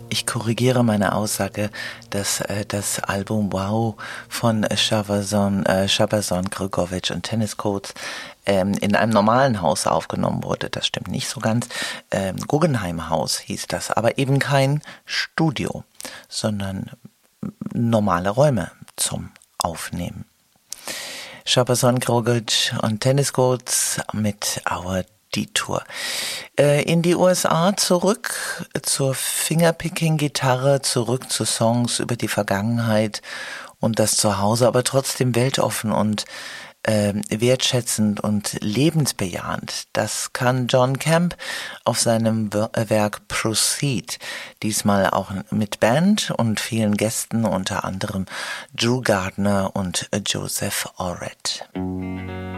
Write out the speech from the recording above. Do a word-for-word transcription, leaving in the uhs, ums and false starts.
Ich korrigiere meine Aussage, dass äh, das Album Wow von Shabazon, äh, Shabazon Grgovic und Tennis Coats ähm, in einem normalen Haus aufgenommen wurde. Das stimmt nicht so ganz. Ähm, Guggenheim Haus hieß das, aber eben kein Studio, sondern normale Räume zum Aufnehmen. Shabazon Grgovic und Tennis Coats mit Our Detour. Äh, in die U S A zurück zur Fingerpicking-Gitarre, zurück zu Songs über die Vergangenheit und das Zuhause, aber trotzdem weltoffen und äh, wertschätzend und lebensbejahend. Das kann John Camp auf seinem Werk Proceed, diesmal auch mit Band und vielen Gästen, unter anderem Drew Gardner und Joseph Orred.